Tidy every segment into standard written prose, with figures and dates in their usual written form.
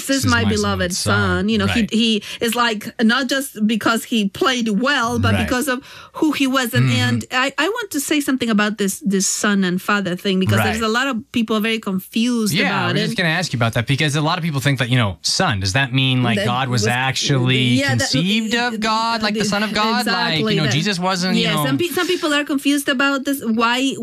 this is my beloved son. You know, Right. he is like, not just because he played well, but Right. because of who he was. And I want to say something about this son and father thing, because Right. there's a lot of people very confused Yeah, I about was it. just going to ask you about that, because a lot of people think that, son, does that mean like That God was actually conceived of God, like the Son of God? Exactly, like, Jesus wasn't, Yeah, some people are confused about this. Why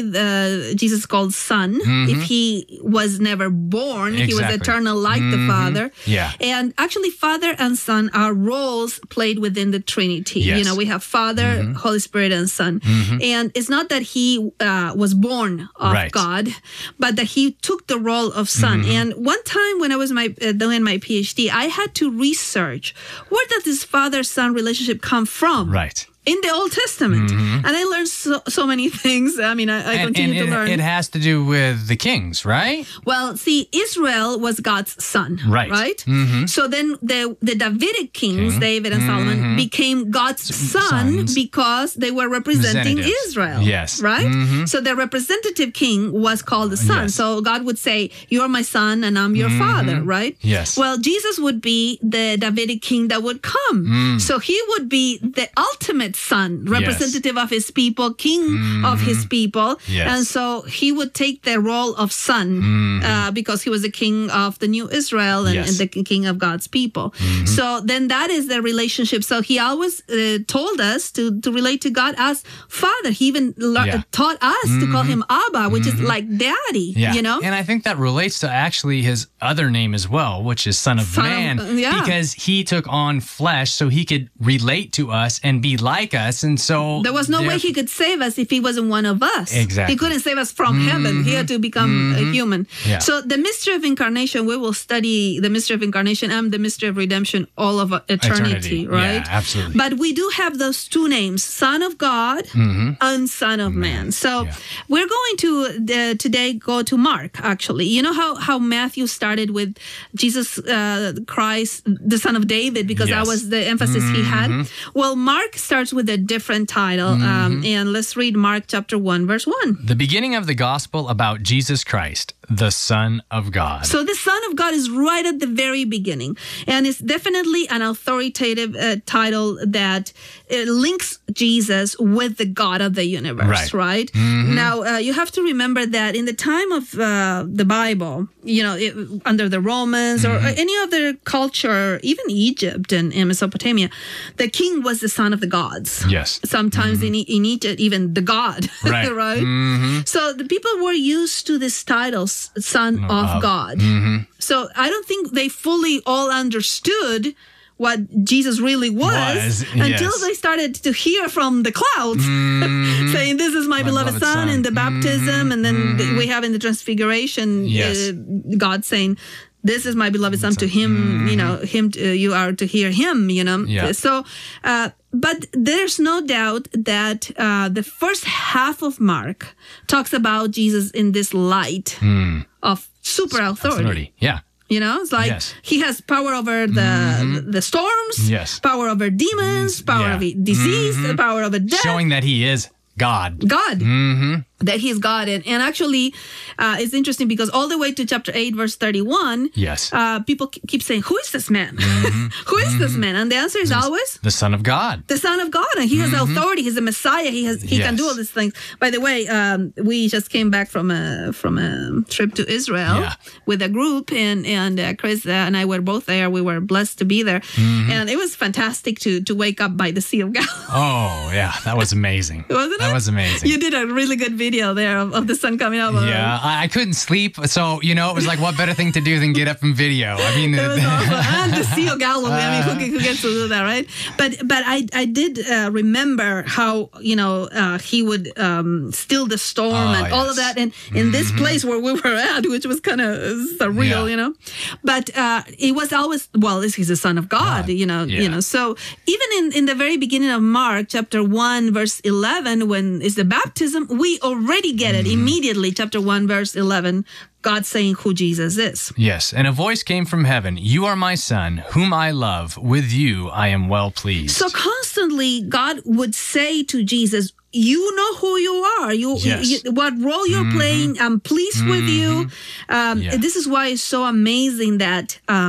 Jesus called son if he was never born? He was Exactly. eternal like the Father. Yeah. And actually, Father and Son are roles played within the Trinity. Yes. You know, we have Father, Holy Spirit, and Son. And it's not that he was born of Right. God, but that he took the role of Son. And one time when I was doing my PhD, I had to research, where does this father-son relationship come from? Right. In the Old Testament. And I learned so many things. I mean, I continue to learn. It has to do with the kings, right? Well, see, Israel was God's son, Right. right? So then the Davidic kings, David and Solomon, became God's son Sons. because they were representing Representatives. Israel. Yes. Right? So the representative king was called the son. Yes. So God would say, "You're my son and I'm your father," right? Yes. Well, Jesus would be the Davidic king that would come. So he would be the ultimate son, representative of his people, king of his people. Yes. And so he would take the role of son because he was the king of the new Israel and, Yes. and the king of God's people. So then that is the relationship. So he always told us to relate to God as Father. He even taught us to call him Abba, which is like daddy, Yeah. you know? And I think that relates to actually his other name as well, which is Son of Man, because he took on flesh so he could relate to us and be like us. And so there was no way he could save us if he wasn't one of us. Exactly. He couldn't save us from heaven. He had to become a human. Yeah. So the mystery of incarnation, we will study the mystery of incarnation and the mystery of redemption all of eternity, right? Yeah, absolutely. But we do have those two names, Son of God and Son of Man. So we're going to today go to Mark, actually. You know how Matthew started with Jesus Christ, the Son of David, because that was the emphasis he had? Well, Mark starts with a different title. And let's read Mark chapter 1, verse 1. The beginning of the gospel about Jesus Christ, the Son of God. So the Son of God is right at the very beginning. And it's definitely an authoritative title that links Jesus with the God of the universe, right? Now, you have to remember that in the time of the Bible, you know, under the Romans or any other culture, even Egypt and Mesopotamia, the king was the son of the gods. Yes. Sometimes in Egypt, even the God, Right. right? So the people were used to this title, Son of God. So I don't think they fully all understood what Jesus really was until they started to hear from the clouds saying, "This is my beloved son," in the baptism. And then we have in the transfiguration, God saying, "This is my beloved son, to him, you know, you are to hear him," you know. Yeah. So, but there's no doubt that the first half of Mark talks about Jesus in this light of super authority. Yeah. You know, it's like he has power over the storms, power over demons, power over disease, power over death. Showing that he is God. That he's God. And actually, it's interesting because all the way to chapter 8, verse 31, people keep saying, "Who is this man? Who is this man?" And the answer is always the Son of God. The Son of God. And he has authority. He's a Messiah. He can do all these things. By the way, we just came back from a trip to Israel with a group, and Chris and I were both there. We were blessed to be there. And it was fantastic to wake up by the Sea of Galilee. Oh, yeah. That was amazing. Wasn't it? That was amazing. You did a really good video there of the sun coming up. Yeah, I couldn't sleep, so it was like, what better thing to do than get up and video? I mean, it was awesome. And the Sea of Galilee. I mean, who gets to do that, right? But I did remember how he would still the storm and all of that, and in this place where we were at, which was kind of surreal, you know. But it was always he's the Son of God, you know. So even in the very beginning of Mark chapter 1 verse 11, when is the baptism, we already get it immediately. Chapter 1 verse 11, God saying who Jesus is. Yes, and a voice came from heaven, "You are my son, whom I love. With you I am well pleased." So constantly God would say to Jesus, "You know who you are. You what role you're playing. I'm pleased with you." This is why it's so amazing that